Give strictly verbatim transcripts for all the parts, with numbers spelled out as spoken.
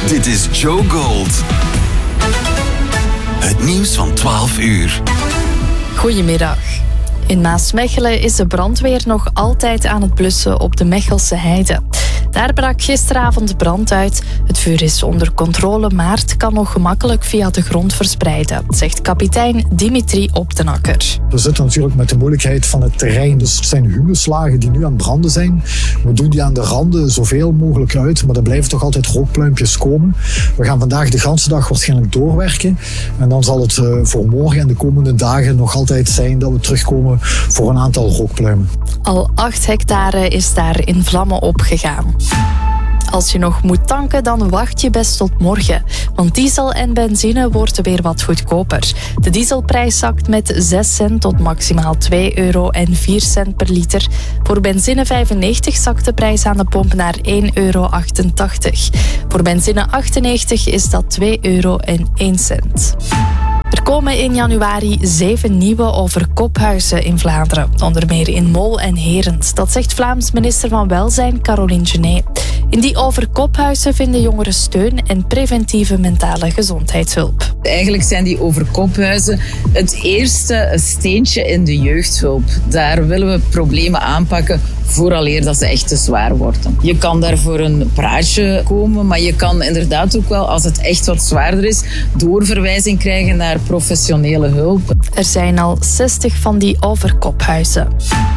Dit is Joe Gold. Het nieuws van twaalf uur. Goedemiddag. In Maasmechelen is de brandweer nog altijd aan het blussen op de Mechelse heide. Daar brak gisteravond brand uit. Het vuur is onder controle, maar het kan nog gemakkelijk via de grond verspreiden, zegt kapitein Dimitri Optenakker. We zitten natuurlijk met de moeilijkheid van het terrein. Dus het zijn humuslagen die nu aan het branden zijn. We doen die aan de randen zoveel mogelijk uit, maar er blijven toch altijd rookpluimpjes komen. We gaan vandaag de ganse dag waarschijnlijk doorwerken. En dan zal het voor morgen en de komende dagen nog altijd zijn dat we terugkomen voor een aantal rookpluimen. Al acht hectare is daar in vlammen opgegaan. Als je nog moet tanken, dan wacht je best tot morgen. Want diesel en benzine worden weer wat goedkoper. De dieselprijs zakt met zes cent tot maximaal twee euro en vier cent per liter. Voor benzine vijfennegentig zakt de prijs aan de pomp naar één euro achtentachtig. Voor benzine achtennegentig is dat twee euro en één cent. Er komen in januari zeven nieuwe overkophuizen in Vlaanderen. Onder meer in Mol en Herent. Dat zegt Vlaams minister van Welzijn Caroline Genet. In die overkophuizen vinden jongeren steun en preventieve mentale gezondheidshulp. Eigenlijk zijn die overkophuizen het eerste steentje in de jeugdhulp. Daar willen we problemen aanpakken vooraleer dat ze echt te zwaar worden. Je kan daar voor een praatje komen, maar je kan inderdaad ook wel, als het echt wat zwaarder is, doorverwijzing krijgen naar professionele hulp. Er zijn al zestig van die overkophuizen.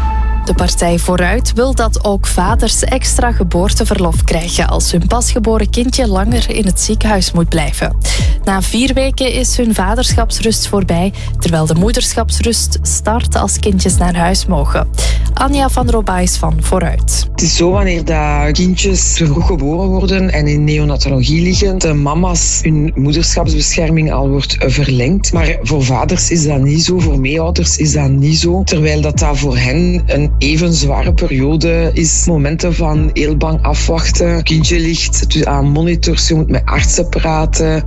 De partij Vooruit wil dat ook vaders extra geboorteverlof krijgen als hun pasgeboren kindje langer in het ziekenhuis moet blijven. Na vier weken is hun vaderschapsrust voorbij, terwijl de moederschapsrust start als kindjes naar huis mogen. Anja van Robais van Vooruit. Het is zo wanneer dat kindjes te vroeg geboren worden en in neonatologie liggen, de mama's hun moederschapsbescherming al wordt verlengd. Maar voor vaders is dat niet zo, voor meeouders is dat niet zo. Terwijl dat, dat voor hen een even zware periode is. Momenten van heel bang afwachten. Kindje ligt aan monitors, je moet met artsen praten.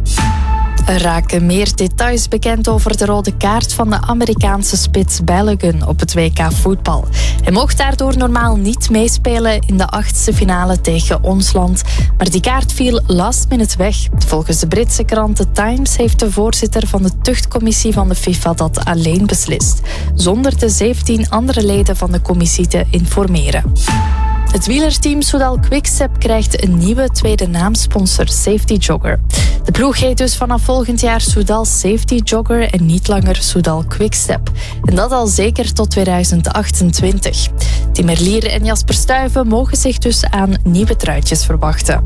Er raken meer details bekend over de rode kaart van de Amerikaanse spits Balogun op het W K voetbal. Hij mocht daardoor normaal niet meespelen in de achtste finale tegen ons land. Maar die kaart viel last minute weg. Volgens de Britse krant The Times heeft de voorzitter van de tuchtcommissie van de FIFA dat alleen beslist, zonder de zeventien andere leden van de commissie te informeren. Het wielerteam Soudal Quickstep krijgt een nieuwe tweede naamsponsor, Safety Jogger. De ploeg heet dus vanaf volgend jaar Soudal Safety Jogger en niet langer Soudal Quickstep. En dat al zeker tot tweeduizend achtentwintig. Tim Merlier en Jasper Stuyven mogen zich dus aan nieuwe truitjes verwachten.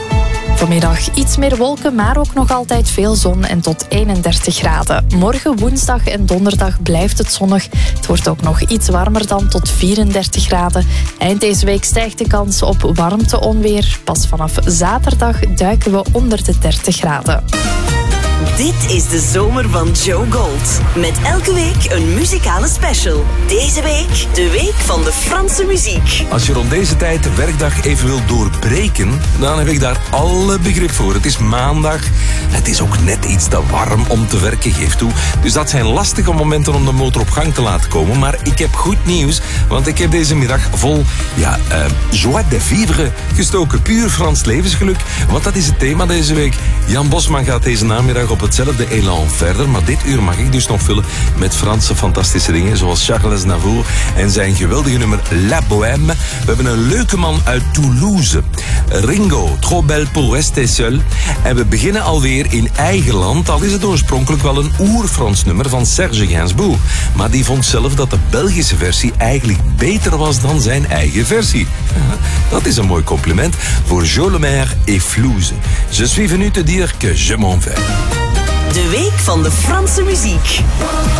Vanmiddag iets meer wolken, maar ook nog altijd veel zon en tot eenendertig graden. Morgen, woensdag en donderdag blijft het zonnig. Het wordt ook nog iets warmer dan tot vierendertig graden. Eind deze week stijgt de kans op warmte-onweer. Pas vanaf zaterdag duiken we onder de dertig graden. Dit is de zomer van Joe Gold. Met elke week een muzikale special. Deze week de week van de Franse muziek. Als je rond deze tijd de werkdag even wilt doorbreken, dan heb ik daar alle begrip voor. Het is maandag. Het is ook net iets te warm om te werken, geef toe. Dus dat zijn lastige momenten om de motor op gang te laten komen. Maar ik heb goed nieuws, want ik heb deze middag vol ja, uh, joie de vivre gestoken. Puur Frans levensgeluk. Want dat is het thema deze week. Jan Bosman gaat deze namiddag op hetzelfde elan verder, maar dit uur mag ik dus nog vullen met Franse fantastische dingen, zoals Charles Aznavour en zijn geweldige nummer La Bohème. We hebben een leuke man uit Toulouse, Ringo, Trop belle pour rester seul. En we beginnen alweer in eigen land, al is het oorspronkelijk wel een oer-Frans nummer van Serge Gainsbourg. Maar die vond zelf dat de Belgische versie eigenlijk beter was dan zijn eigen versie. Dat is een mooi compliment voor Jo Le Maire et Flouze. Je suis venu te dire que je m'en vais. De week van de Franse muziek.